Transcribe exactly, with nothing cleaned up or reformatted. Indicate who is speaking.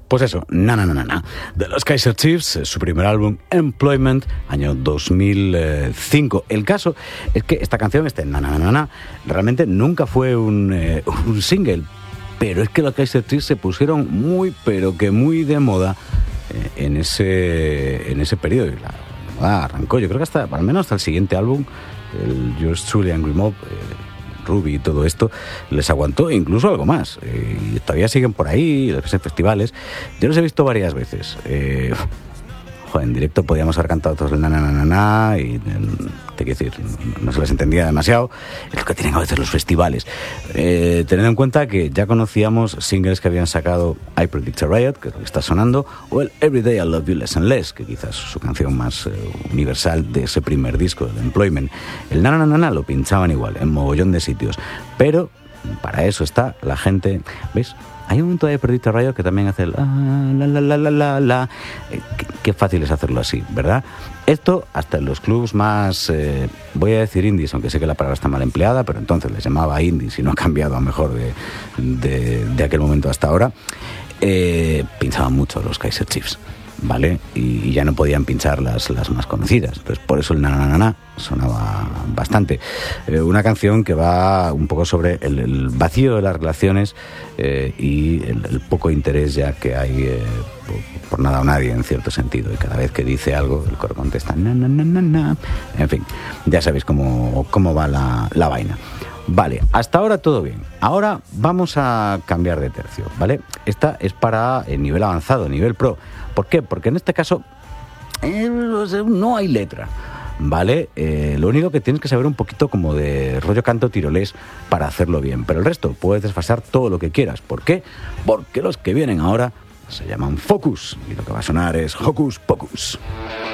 Speaker 1: Pues eso, na na na na na. De los Kaiser Chiefs, su primer álbum, Employment, año dos mil cinco. El caso es que esta canción, este na na na na na, realmente nunca fue un, eh, un single, pero es que los Kaiser Chiefs se pusieron muy, pero que muy de moda eh, en ese en ese periodo. Y la moda arrancó, yo creo que hasta, al menos hasta el siguiente álbum, el Yours Truly Angry Mob, eh, Ruby y todo esto, les aguantó incluso algo más. Eh, y todavía siguen por ahí, en festivales. Yo los he visto varias veces. Eh, joder, en directo podíamos haber cantado todos el na na na na na y, te quiero decir, no se les entendía demasiado. Es lo que tienen a veces los festivales. Eh, teniendo en cuenta que ya conocíamos singles que habían sacado I Predict a Riot, que es lo que está sonando, o el Everyday I Love You Less and Less, que quizás es su canción más eh, universal de ese primer disco, de Employment. El na na na na na lo pinchaban igual en mogollón de sitios, pero para eso está la gente. ¿Ves? Hay un momento de Predict a Riot que también hace el la la la la la la. Eh, qué, qué fácil es hacerlo así, ¿verdad? Esto hasta en los clubs más, eh, voy a decir indies, aunque sé que la palabra está mal empleada, pero entonces les llamaba indies y no ha cambiado a mejor de, de, de aquel momento hasta ahora. Eh, pinchaban mucho los Kaiser Chiefs, ¿vale? Y, y ya no podían pinchar las, las más conocidas. Entonces, por eso el na na na na sonaba bastante. Eh, una canción que va un poco sobre el, el vacío de las relaciones eh, y el, el poco interés ya que hay eh, por, por nada o nadie, en cierto sentido. Y cada vez que dice algo, el coro contesta na na na na na. En fin, ya sabéis cómo, cómo va la, la vaina. Vale, hasta ahora todo bien. Ahora vamos a cambiar de tercio, ¿vale? Esta es para el nivel avanzado, nivel pro. ¿Por qué? Porque en este caso eh, no hay letra, ¿vale? Eh, lo único que tienes que saber un poquito como de rollo canto tirolés para hacerlo bien. Pero el resto puedes desfasar todo lo que quieras. ¿Por qué? Porque los que vienen ahora se llaman Focus. Y lo que va a sonar es Hocus Pocus.